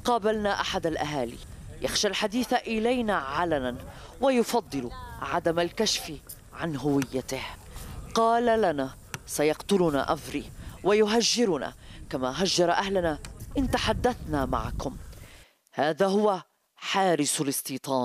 قابلنا أحد الأهالي يخشى الحديث إلينا علنا ويفضل عدم الكشف عن هويته. قال لنا سيقتلنا أفري ويهجرنا كما هجر أهلنا إن تحدثنا معكم. هذا هو حارس الاستيطان.